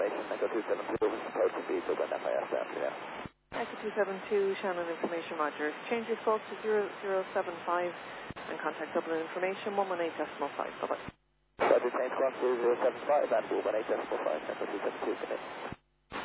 information, Echo 272, approach to Beagle, and FIS after that. Echo 272, Shannon Information Roger. Exchange your call to 0075 and contact Dublin Information 118.5. Bye-bye. Roger, change call to 075 and 118.5, Echo 272, connect.